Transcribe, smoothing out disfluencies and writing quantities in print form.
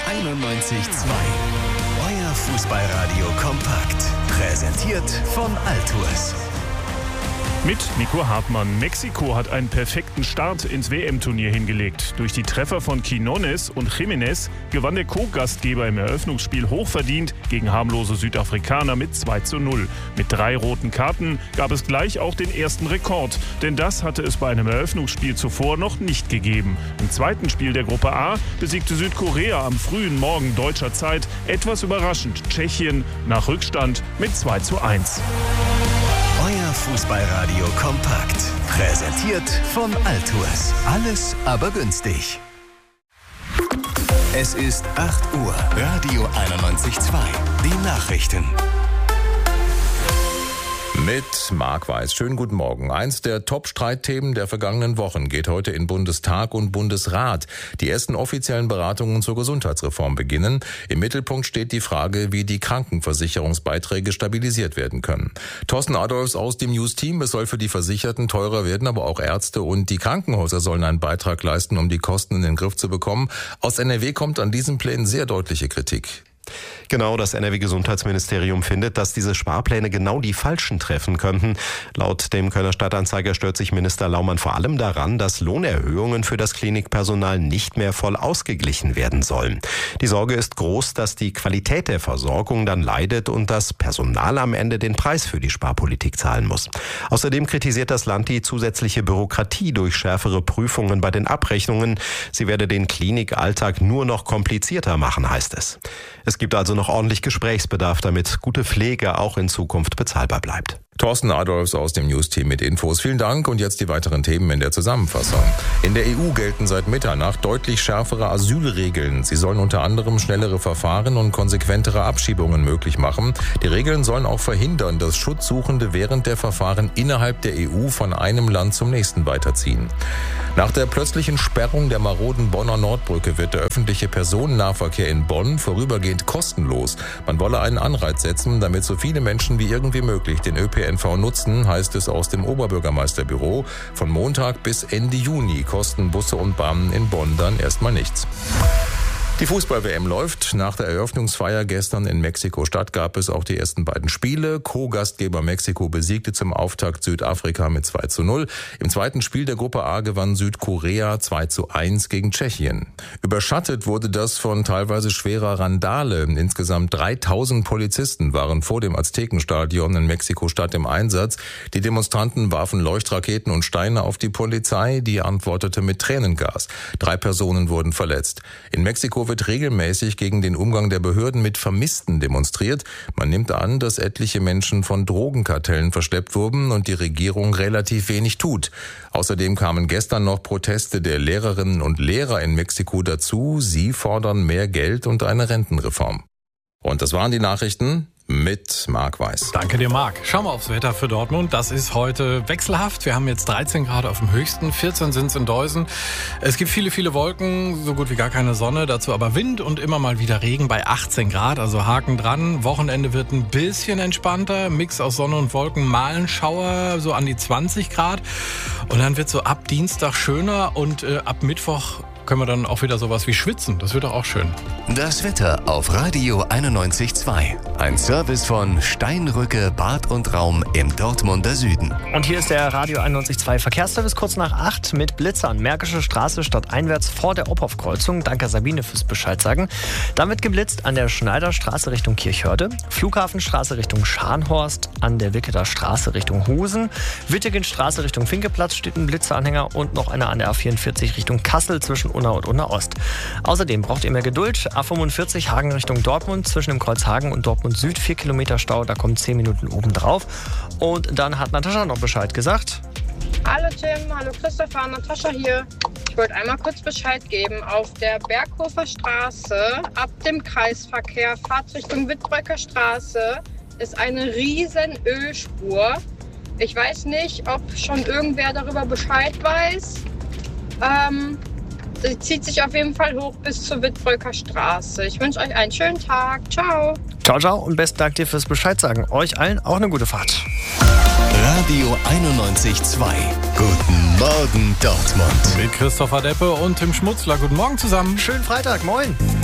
91,2. Euer Fußballradio kompakt. Präsentiert von Altours. Mit Nico Hartmann. Mexiko hat einen perfekten Start ins WM-Turnier hingelegt. Durch die Treffer von Quiñones und Jiménez gewann der Co-Gastgeber im Eröffnungsspiel hochverdient gegen harmlose Südafrikaner mit 2:0. Mit 3 roten Karten gab es gleich auch den ersten Rekord. Denn das hatte es bei einem Eröffnungsspiel zuvor noch nicht gegeben. Im zweiten Spiel der Gruppe A besiegte Südkorea am frühen Morgen deutscher Zeit etwas überraschend Tschechien nach Rückstand mit 2:1. Euer Fußballradio kompakt. Präsentiert von Altours. Alles aber günstig. Es ist 8 Uhr. Radio 91,2. Die Nachrichten. Mit Marc Weiß. Schönen guten Morgen. Eins der Top-Streitthemen der vergangenen Wochen geht heute in Bundestag und Bundesrat. Die ersten offiziellen Beratungen zur Gesundheitsreform beginnen. Im Mittelpunkt steht die Frage, wie die Krankenversicherungsbeiträge stabilisiert werden können. Thorsten Adolfs aus dem News-Team. Es soll für die Versicherten teurer werden, aber auch Ärzte und die Krankenhäuser sollen einen Beitrag leisten, um die Kosten in den Griff zu bekommen. Aus NRW kommt an diesen Plänen sehr deutliche Kritik. Genau, das NRW-Gesundheitsministerium findet, dass diese Sparpläne genau die Falschen treffen könnten. Laut dem Kölner Stadtanzeiger stört sich Minister Laumann vor allem daran, dass Lohnerhöhungen für das Klinikpersonal nicht mehr voll ausgeglichen werden sollen. Die Sorge ist groß, dass die Qualität der Versorgung dann leidet und das Personal am Ende den Preis für die Sparpolitik zahlen muss. Außerdem kritisiert das Land die zusätzliche Bürokratie durch schärfere Prüfungen bei den Abrechnungen. Sie werde den Klinikalltag nur noch komplizierter machen, heißt es. Es gibt also noch ordentlich Gesprächsbedarf, damit gute Pflege auch in Zukunft bezahlbar bleibt. Thorsten Adolfs aus dem News-Team mit Infos. Vielen Dank und jetzt die weiteren Themen in der Zusammenfassung. In der EU gelten seit Mitternacht deutlich schärfere Asylregeln. Sie sollen unter anderem schnellere Verfahren und konsequentere Abschiebungen möglich machen. Die Regeln sollen auch verhindern, dass Schutzsuchende während der Verfahren innerhalb der EU von einem Land zum nächsten weiterziehen. Nach der plötzlichen Sperrung der maroden Bonner Nordbrücke wird der öffentliche Personennahverkehr in Bonn vorübergehend kostenlos. Man wolle einen Anreiz setzen, damit so viele Menschen wie irgendwie möglich den ÖPNV nutzen, heißt es aus dem Oberbürgermeisterbüro. Von Montag bis Ende Juni kosten Busse und Bahnen in Bonn dann erstmal nichts. Die Fußball-WM läuft. Nach der Eröffnungsfeier gestern in Mexiko-Stadt gab es auch die ersten beiden Spiele. Co-Gastgeber Mexiko besiegte zum Auftakt Südafrika mit 2:0. Im zweiten Spiel der Gruppe A gewann Südkorea 2:1 gegen Tschechien. Überschattet wurde das von teilweise schwerer Randale. Insgesamt 3000 Polizisten waren vor dem Aztekenstadion in Mexiko-Stadt im Einsatz. Die Demonstranten warfen Leuchtraketen und Steine auf die Polizei, die antwortete mit Tränengas. 3 Personen wurden verletzt. In Mexiko wird regelmäßig gegen den Umgang der Behörden mit Vermissten demonstriert. Man nimmt an, dass etliche Menschen von Drogenkartellen verschleppt wurden und die Regierung relativ wenig tut. Außerdem kamen gestern noch Proteste der Lehrerinnen und Lehrer in Mexiko dazu. Sie fordern mehr Geld und eine Rentenreform. Und das waren die Nachrichten mit Marc Weiß. Danke dir, Marc. Schauen wir aufs Wetter für Dortmund. Das ist heute wechselhaft. Wir haben jetzt 13 Grad auf dem höchsten, 14 sind es in Deusen. Es gibt viele, viele Wolken, so gut wie gar keine Sonne, dazu aber Wind und immer mal wieder Regen bei 18 Grad, also Haken dran. Wochenende wird ein bisschen entspannter, Mix aus Sonne und Wolken, mal ein Schauer, so an die 20 Grad. Und dann wird so ab Dienstag schöner und ab Mittwoch können wir dann auch wieder sowas wie schwitzen. Das wird doch auch schön. Das Wetter auf Radio 91,2. Ein Service von Steinrücke Bad und Raum im Dortmunder Süden. Und hier ist der Radio 91,2 Verkehrsservice kurz nach 8 mit Blitzern. Märkische Straße stadteinwärts vor der Ophoff-Kreuzung. Danke Sabine fürs Bescheid sagen. Damit geblitzt an der Schneiderstraße Richtung Kirchhörde, Flughafenstraße Richtung Scharnhorst, an der Wicketer Straße Richtung Husen, Wittegenstraße Richtung Finkeplatz steht ein Blitzeranhänger und noch einer an der A44 Richtung Kassel zwischen Unna und Unna Ost. Außerdem braucht ihr mehr Geduld. A45 Hagen Richtung Dortmund zwischen dem Kreuz Hagen und Dortmund Süd 4 Kilometer Stau, da kommen 10 Minuten oben drauf. Und dann hat Natascha noch Bescheid gesagt. Hallo Tim, hallo Christopher, Natascha hier. Ich wollte einmal kurz Bescheid geben. Auf der Berghofer Straße ab dem Kreisverkehr Fahrtrichtung Wittbröcker Straße ist eine riesen Ölspur. Ich weiß nicht, ob schon irgendwer darüber Bescheid weiß. Sie zieht sich auf jeden Fall hoch bis zur Wittbröcker Straße. Ich wünsche euch einen schönen Tag. Ciao. Ciao, ciao und besten Dank dir fürs Bescheid sagen. Euch allen auch eine gute Fahrt. Radio 91,2. Guten Morgen, Dortmund. Mit Christopher Deppe und Tim Schmutzler. Guten Morgen zusammen. Schönen Freitag, moin.